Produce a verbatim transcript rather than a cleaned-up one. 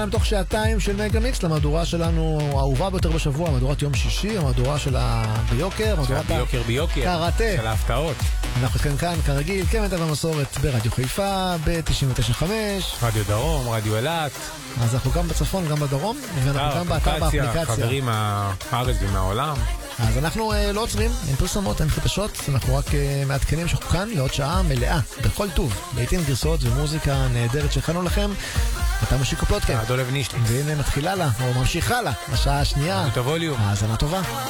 תוך שעתיים של מגה מיקס למהדורה שלנו האהובה ביותר בשבוע, מהדורת יום שישי, המהדורה של הביוקר, מהדורת ביוקר ביוקר, קראטה של ההפתעות. אנחנו כאן כאן כרגיל, כמטב המסורת ברדיו חיפה, ב-תשעים ותשע נקודה חמש, רדיו דרום, רדיו אילת. אז אנחנו גם בצפון, גם בדרום, ואנחנו גם באתר באפליקציה. חברים מהארץ ומהעולם. אז אנחנו uh, לא עוצרים, אין פרסומות, אין חדשות, אנחנו רק uh, מעדכנים שאנחנו כאן לעוד שעה מלאה, בכל טוב, לעיתים גרסאות ומוזיקה נהדרת שהכנו לכם. אתה משיקו פלוטקן. דולב נישלי. והנה מתחילה לה, או ממשיכה לה, השעה השנייה. את הווליום. האזנה טובה.